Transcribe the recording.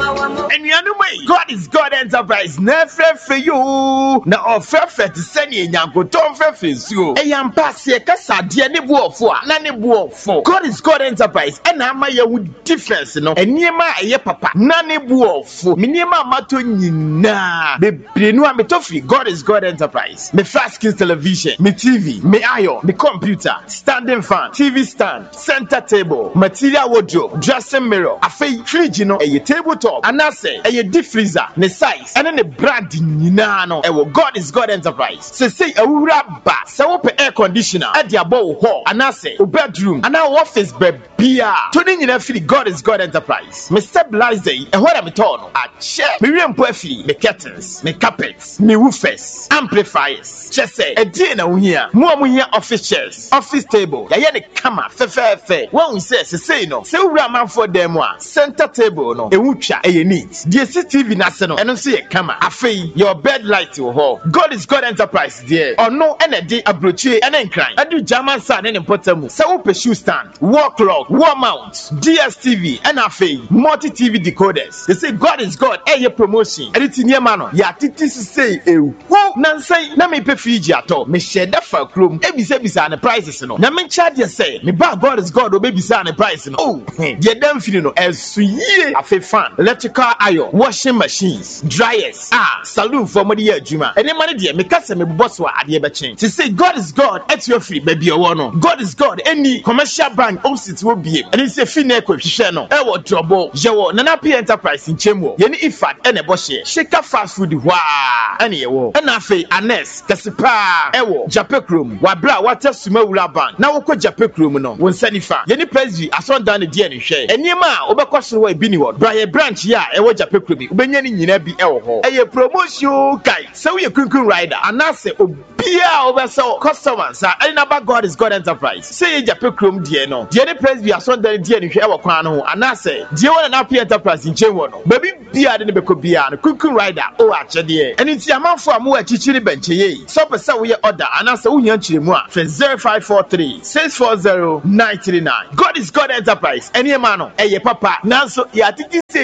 And you know me, God is God Enterprise. Never for you. Now offer to send you yanko don't for you. A young pass here, Cassa, dear Nibu for Nanny Buo for God is God Enterprise. And I'm my with difference, no. And near my papa, Nanny Buo for Minima Matunina. The new Amitofi, God is God Enterprise. Me fast skills television, me TV, me iron, me computer, standing fan, TV stand, center table, material wardrobe, dressing mirror, a fridge, you know, a tabletop, and I say, a deep freezer, the size, and then the brand, you know, God is God Enterprise. Say, a rubber, so open air conditioner, at your bow hall, and I say, a bedroom, and our office, baby, turning in a free God is God Enterprise. Me stabilize and what I'm told, I check, me reimbursement, me curtains, me carpets, me woofers, amplifiers, just say, a dinner here, more here office chairs, office table, ya the camera, fair. One say, no, so Raman for them one, center table, no, a wucha, a neat, DCTV national, and don't see a camera, a fee, your bed light to hall. God is God Enterprise, dear, or no energy, a brooch, and then crime. I do German sign and important, so open shoe stand, wall clock, wall mount, DSTV, and a fee, multi TV decoders. They say God is God, a promotion, and it's in your manner. Ya titi say, who Nancy, na me pay Fiji at all, me share that for room, every service and the prices, no. Na me charge you say, me bad God is God, or baby son the price, no. Oh, you don't feel no, as sweet a fan, electrical iron, washing machines, dryers, saloon for money, Juma, and the money, dear, me cast me boss wa at the ever change. To say God is God, at your free, baby, you want God is God, any commercial bank, it will be, and it's a fine question, no. I will trouble, Jawo, Nanapi Enterprise in Chemo, Yenny Ifat, and a bosh, shake a fast food, wah, and ye wo, and I say, Anes, Casipa, Ewo, Japekrum, Wabra, water Sumawula bank, now go Japekrum, no, when Sanifa, Yenny Presby, I saw down the DNA share, and Yema, over question way Biniward, Brian Branch, ya, Ewo Japekrum, Benyan in Nebi Elho, a promotion guy, so we a Kunkun rider, and I say, Bia over so customers, and about God is God Enterprise. Say Japekrum, dear no, Jenny Presby, I saw down the DNA share, and I say, dear one and happy enterprise in Chewono, baby Bia didn't be Bia, and Kunkun rider, oh, actually, and it's your man for a more teaching bench, so per se we order, and I say, Unyanchimwa, 0543 640 939. God is God Enterprise, any man, papa, Nanso, ya titi